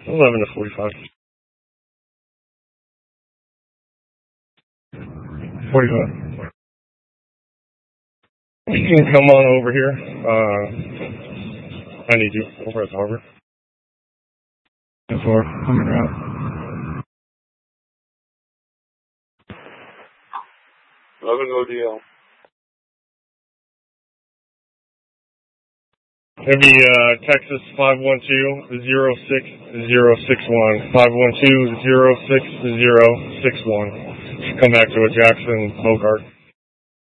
11 to 45. 45. You can come on over here. I need you over at the harbor. 4. I'm in route. 11 ODL. It'll be Texas 512-06061. 512-06061. Come back to a Jackson Bogart.